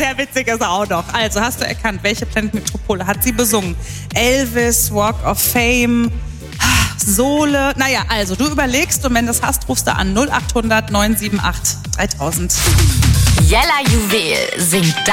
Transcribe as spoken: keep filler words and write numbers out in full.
sehr witzig ist er auch noch. Also, hast du erkannt, welche Planet Metropole hat sie besungen? Elvis, Walk of Fame, Sohle. Naja, also, du überlegst und wenn du das hast, rufst du an null acht hundert neun sieben acht dreitausend. Jella Juwel singt